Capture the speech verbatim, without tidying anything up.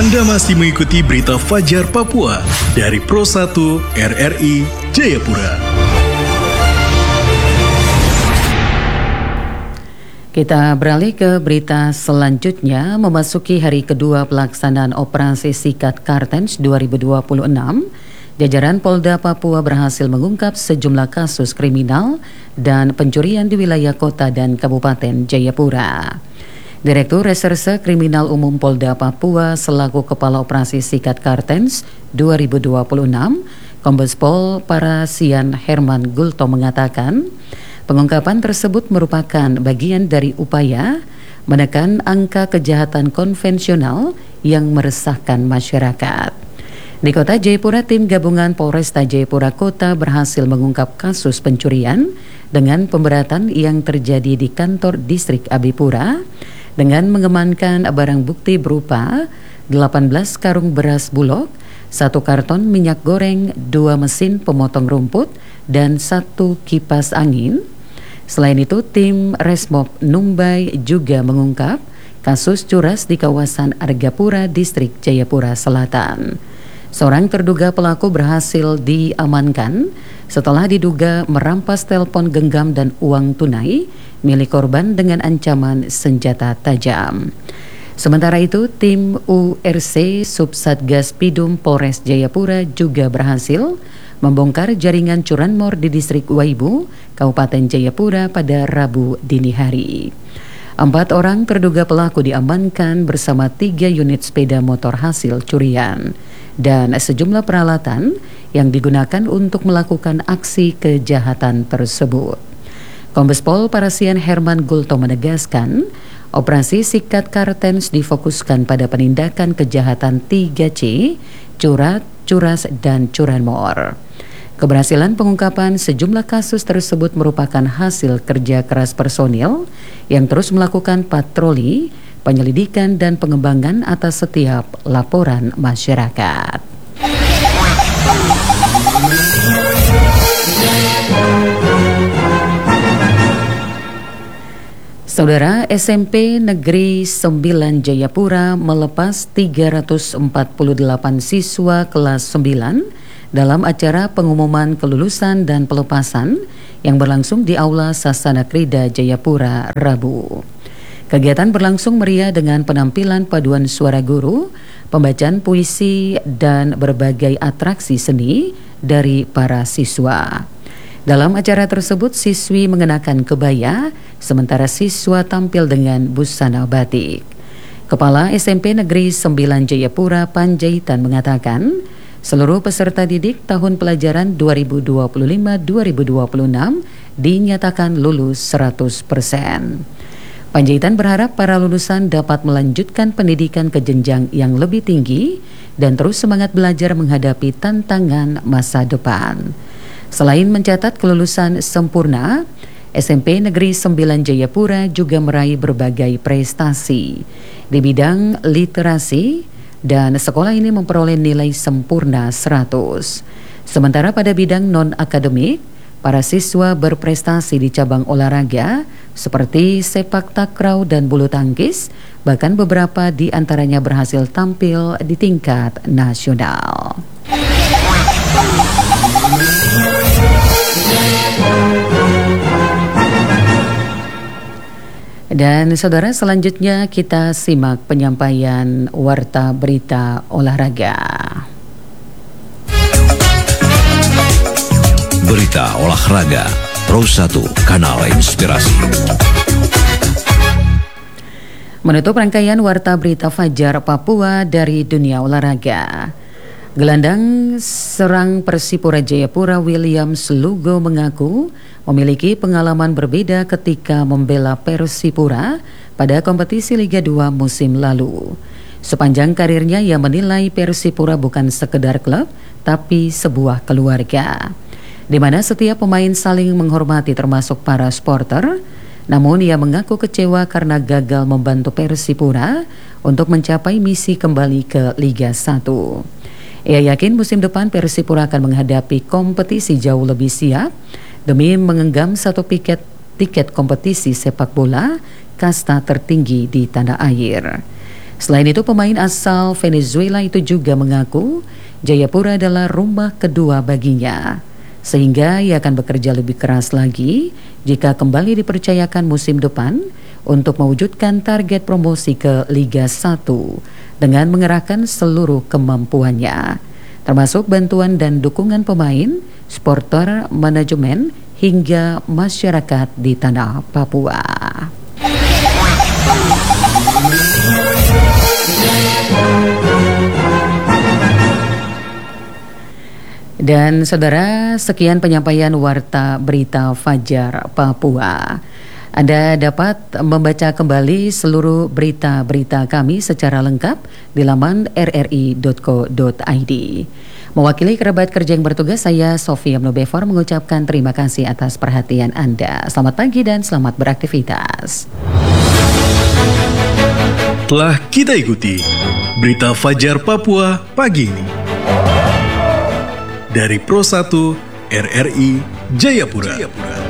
Anda masih mengikuti berita Fajar Papua dari Pro satu R R I Jayapura. Kita beralih ke berita selanjutnya. Memasuki hari kedua pelaksanaan operasi Sikat Kartens dua ribu dua puluh enam, jajaran Polda Papua berhasil mengungkap sejumlah kasus kriminal dan pencurian di wilayah kota dan Kabupaten Jayapura. Direktur Reserse Kriminal Umum Polda Papua selaku Kepala Operasi Sikat Kartens dua ribu dua puluh enam, Kombes Pol Parasian Herman Gulto mengatakan, pengungkapan tersebut merupakan bagian dari upaya menekan angka kejahatan konvensional yang meresahkan masyarakat. Di Kota Jayapura, tim gabungan Polresta Jayapura Kota berhasil mengungkap kasus pencurian dengan pemberatan yang terjadi di kantor distrik Abipura dengan mengamankan barang bukti berupa delapan belas karung beras bulog, satu karton minyak goreng, dua mesin pemotong rumput, dan satu kipas angin. Selain itu, tim Resmob Numbai juga mengungkap kasus curas di kawasan Argapura, distrik Jayapura Selatan. Seorang terduga pelaku berhasil diamankan setelah diduga merampas telepon genggam dan uang tunai milik korban dengan ancaman senjata tajam. Sementara itu, tim U R C Subsatgas Pidum Polres Jayapura juga berhasil membongkar jaringan curanmor di distrik Waibu, Kabupaten Jayapura pada Rabu dini hari. Empat orang terduga pelaku diamankan bersama tiga unit sepeda motor hasil curian dan sejumlah peralatan yang digunakan untuk melakukan aksi kejahatan tersebut. Kombes Pol Parasian Herman Gulto menegaskan, operasi Sikat Kartens difokuskan pada penindakan kejahatan tiga C, curat, curas, dan curanmor. Keberhasilan pengungkapan sejumlah kasus tersebut merupakan hasil kerja keras personil yang terus melakukan patroli, penyelidikan, dan pengembangan atas setiap laporan masyarakat. Saudara, S M P Negeri sembilan Jayapura melepas tiga ratus empat puluh delapan siswa kelas sembilan dalam acara pengumuman kelulusan dan pelepasan yang berlangsung di Aula Sasana Krida Jayapura Rabu. Kegiatan berlangsung meriah dengan penampilan paduan suara guru, pembacaan puisi, dan berbagai atraksi seni dari para siswa. Dalam acara tersebut, siswi mengenakan kebaya, sementara siswa tampil dengan busana batik. Kepala S M P Negeri sembilan Jayapura Panjaitan mengatakan, seluruh peserta didik tahun pelajaran dua ribu dua puluh lima dua ribu dua puluh enam dinyatakan lulus seratus persen. Panjaitan berharap para lulusan dapat melanjutkan pendidikan ke jenjang yang lebih tinggi dan terus semangat belajar menghadapi tantangan masa depan. Selain mencatat kelulusan sempurna, S M P Negeri sembilan Jayapura juga meraih berbagai prestasi di bidang literasi dan sekolah ini memperoleh nilai sempurna seratus. Sementara pada bidang non-akademik, para siswa berprestasi di cabang olahraga seperti sepak takraw dan bulu tangkis, bahkan beberapa di antaranya berhasil tampil di tingkat nasional. Dan saudara, selanjutnya kita simak penyampaian warta berita olahraga. Berita olahraga Pro satu, kanal inspirasi. Menutup rangkaian warta berita Fajar Papua dari dunia olahraga, gelandang serang Persipura Jayapura Williams Lugo mengaku memiliki pengalaman berbeda ketika membela Persipura pada kompetisi Liga dua musim lalu. Sepanjang karirnya ia menilai Persipura bukan sekedar klub, tapi sebuah keluarga, di mana setiap pemain saling menghormati termasuk para supporter. Namun ia mengaku kecewa karena gagal membantu Persipura untuk mencapai misi kembali ke Liga satu. Ia yakin musim depan Persipura akan menghadapi kompetisi jauh lebih siap demi mengenggam satu tiket tiket kompetisi sepak bola kasta tertinggi di tanah air. Selain itu, pemain asal Venezuela itu juga mengaku Jayapura adalah rumah kedua baginya, sehingga ia akan bekerja lebih keras lagi jika kembali dipercayakan musim depan untuk mewujudkan target promosi ke Liga satu dengan mengerahkan seluruh kemampuannya, termasuk bantuan dan dukungan pemain, supporter, manajemen, hingga masyarakat di tanah Papua. Dan saudara, sekian penyampaian Warta Berita Fajar Papua. Anda dapat membaca kembali seluruh berita-berita kami secara lengkap di laman r r i dot co dot i d. Mewakili kerabat kerja yang bertugas, saya Sofia Mnobefor mengucapkan terima kasih atas perhatian Anda. Selamat pagi dan selamat beraktivitas. Telah kita ikuti Berita Fajar Papua pagi ini dari Pro satu R R I Jayapura. Jayapura.